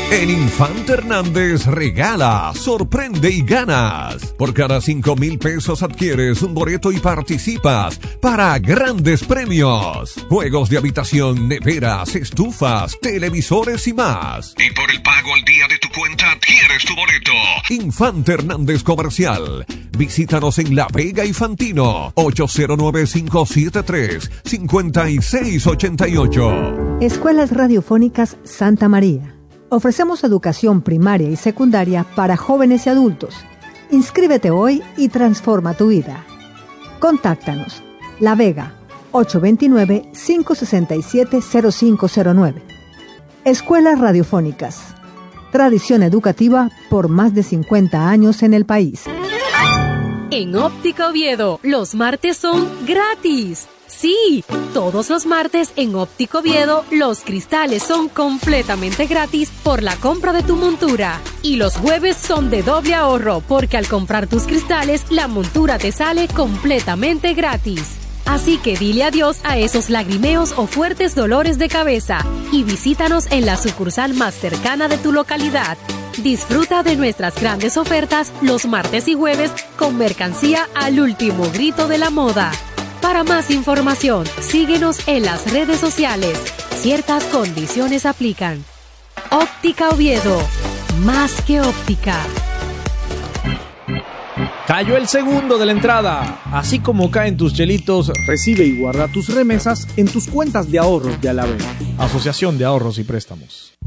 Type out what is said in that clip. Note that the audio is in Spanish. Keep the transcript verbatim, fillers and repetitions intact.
En Infante Hernández regala, sorprende y ganas. Por cada cinco mil pesos adquieres un boleto y participas para grandes premios. Juegos de habitación, neveras, estufas, televisores y más. Y por el pago al día de tu cuenta adquieres tu boleto. Infante Hernández Comercial. Visítanos en La Vega y Fantino. ocho cero nueve, cinco siete tres, cinco seis ocho ocho. Escuelas Radiofónicas Santa María. Ofrecemos educación primaria y secundaria para jóvenes y adultos. Inscríbete hoy y transforma tu vida. Contáctanos. La Vega, ocho dos nueve, cinco seis siete, cero cinco cero nueve. Escuelas Radiofónicas. Tradición educativa por más de cincuenta años en el país. En Óptica Oviedo, los martes son gratis. Sí, todos los martes en Óptica Oviedo, los cristales son completamente gratis por la compra de tu montura. Y los jueves son de doble ahorro, porque al comprar tus cristales, la montura te sale completamente gratis. Así que dile adiós a esos lagrimeos o fuertes dolores de cabeza y visítanos en la sucursal más cercana de tu localidad. Disfruta de nuestras grandes ofertas los martes y jueves con mercancía al último grito de la moda. Para más información, síguenos en las redes sociales. Ciertas condiciones aplican. Óptica Oviedo, más que óptica. Cayó el segundo de la entrada. Así como caen tus chelitos, recibe y guarda tus remesas en tus cuentas de ahorros de Alavés. Asociación de Ahorros y Préstamos.